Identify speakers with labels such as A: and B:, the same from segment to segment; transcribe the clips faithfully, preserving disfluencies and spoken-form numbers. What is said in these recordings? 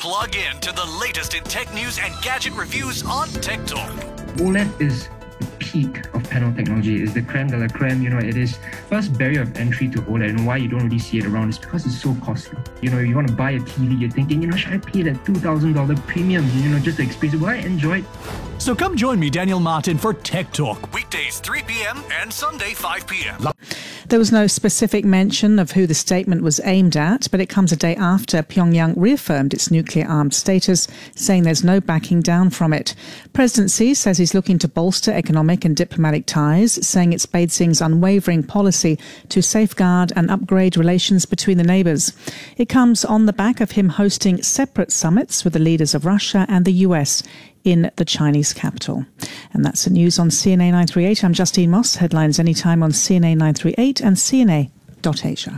A: Plug in to the latest in tech news and gadget reviews on Tech Talk.
B: OLED is the peak of panel technology. It's the creme de la creme. You know, it is first barrier of entry to OLED, and why you don't really see it around is because it's so costly. You know, you want to buy a T V, you're thinking, you know, should I pay that two thousand dollars premium, you know, just to experience it? Will I enjoy it?
A: So come join me, Daniel Martin, for Tech Talk, weekdays three p.m. and Sunday five p.m.
C: There was no specific mention of who the statement was aimed at, but it comes a day after Pyongyang reaffirmed its nuclear-armed status, saying there's no backing down from it. President Xi says he's looking to bolster economic and diplomatic ties, saying it's Beijing's unwavering policy to safeguard and upgrade relations between the neighbours. It comes on the back of him hosting separate summits with the leaders of Russia and the U S in the Chinese capital. And that's the news on C N A nine thirty-eight. I'm Justine Moss. Headlines anytime on C N A nine thirty-eight and C N A dot Asia.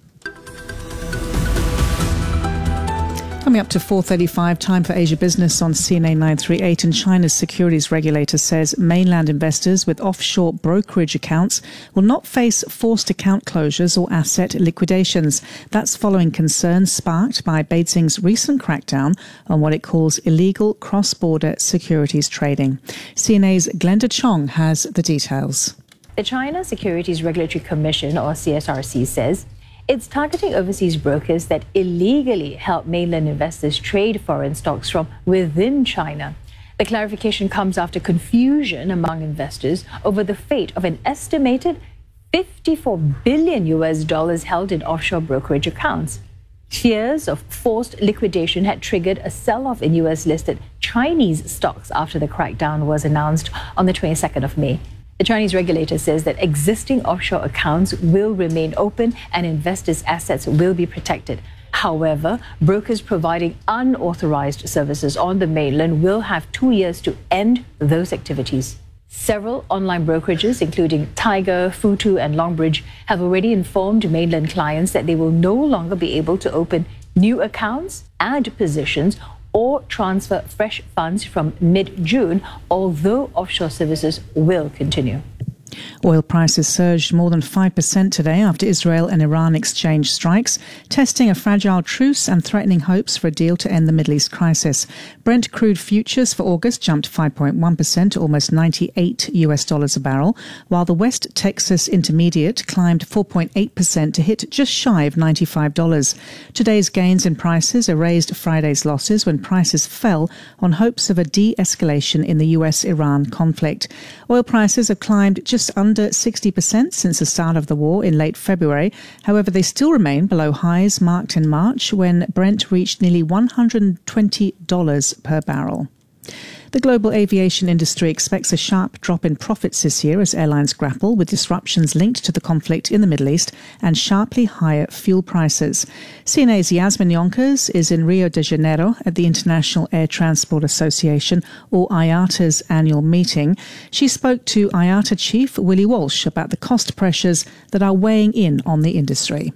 C: Coming up to four thirty-five, time for Asia Business on C N A nine thirty-eight. And China's securities regulator says mainland investors with offshore brokerage accounts will not face forced account closures or asset liquidations. That's following concerns sparked by Beijing's recent crackdown on what it calls illegal cross-border securities trading. C N A's Glenda Chong has the details.
D: The China Securities Regulatory Commission, or C S R C, says it's targeting overseas brokers that illegally help mainland investors trade foreign stocks from within China. The clarification comes after confusion among investors over the fate of an estimated fifty-four billion U S dollars held in offshore brokerage accounts. Fears of forced liquidation had triggered a sell-off in U S-listed Chinese stocks after the crackdown was announced on the twenty-second of May. The Chinese regulator says that existing offshore accounts will remain open and investors' assets will be protected. However, brokers providing unauthorized services on the mainland will have two years to end those activities. Several online brokerages, including Tiger, Futu, and Longbridge, have already informed mainland clients that they will no longer be able to open new accounts, add positions, or transfer fresh funds from mid-June, although offshore services will continue.
C: Oil prices surged more than five percent today after Israel and Iran exchanged strikes, testing a fragile truce and threatening hopes for a deal to end the Middle East crisis. Brent crude futures for August jumped five point one percent to almost ninety-eight U S dollars a barrel, while the West Texas Intermediate climbed four point eight percent to hit just shy of ninety-five dollars. Today's gains in prices erased Friday's losses when prices fell on hopes of a de-escalation in the U S Iran conflict. Oil prices have climbed just under sixty percent since the start of the war in late February. However, they still remain below highs marked in March when Brent reached nearly one hundred twenty dollars per barrel. The global aviation industry expects a sharp drop in profits this year as airlines grapple with disruptions linked to the conflict in the Middle East and sharply higher fuel prices. C N A's Yasmin Yonkers is in Rio de Janeiro at the International Air Transport Association, or I A T A's annual meeting. She spoke to I A T A chief Willie Walsh about the cost pressures that are weighing in on the industry.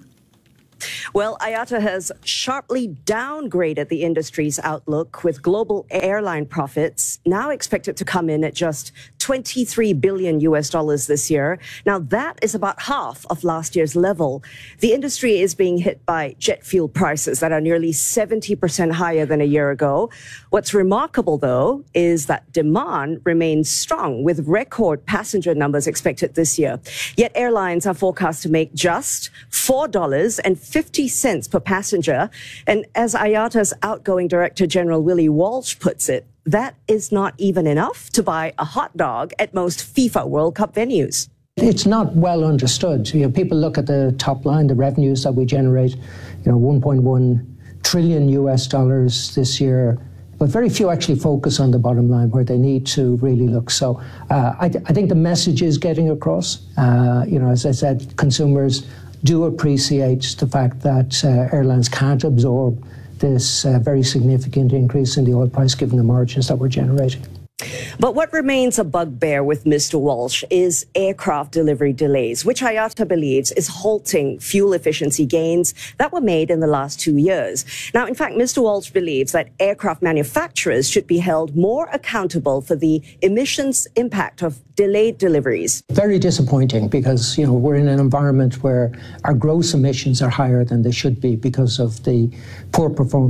E: Well, I A T A has sharply downgraded the industry's outlook, with global airline profits now expected to come in at just twenty-three billion U S dollars this year. Now, that is about half of last year's level. The industry is being hit by jet fuel prices that are nearly seventy percent higher than a year ago. What's remarkable, though, is that demand remains strong, with record passenger numbers expected this year. Yet airlines are forecast to make just four dollars and fifty cents per passenger. And as I A T A's outgoing Director General Willie Walsh puts it, that is not even enough to buy a hot dog at most FIFA World Cup venues.
F: It's not well understood. You know, people look at the top line, the revenues that we generate, you know, one point one trillion U S dollars this year, but very few actually focus on the bottom line where they need to really look. So uh, I, th- I think the message is getting across. Uh, you know, as I said, consumers do appreciate the fact that uh, airlines can't absorb this uh, very significant increase in the oil price given the margins that we're generating.
E: But what remains a bugbear with Mister Walsh is aircraft delivery delays, which I A T A believes is halting fuel efficiency gains that were made in the last two years. Now, in fact, Mister Walsh believes that aircraft manufacturers should be held more accountable for the emissions impact of delayed deliveries.
F: Very disappointing because, you know, we're in an environment where our gross emissions are higher than they should be because of the poor performance